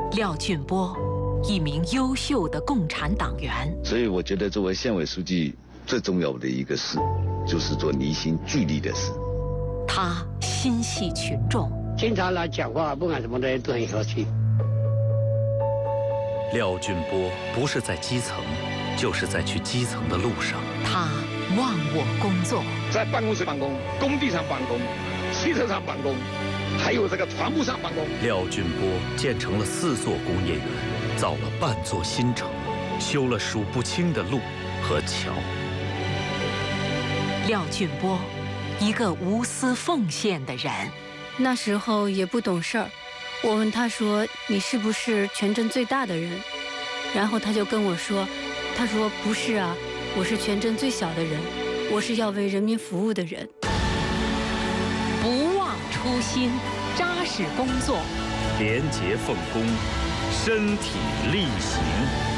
廖俊波，一名优秀的共产党员。 所以我觉得作为县委书记最重要的一个事，就是做离心聚力的事。 他心系群众， 经常来讲话，不管什么的都很和气。 廖俊波不是在基层，就是在去基层的路上。 他忘我工作， 在办公室办公，工地上办公，汽车上办公，还有这个船舶上办公。 廖俊波建成了4座工业园，造了半座新城，修了数不清的路和桥。 廖俊波，一个无私奉献的人。 那时候也不懂事儿，我问他说：“你是不是全镇最大的人？”然后他就跟我说：“他说不是啊，我是全镇最小的人，我是要为人民服务的人。” 不忘初心，扎实工作， 廉洁奉公，身体力行。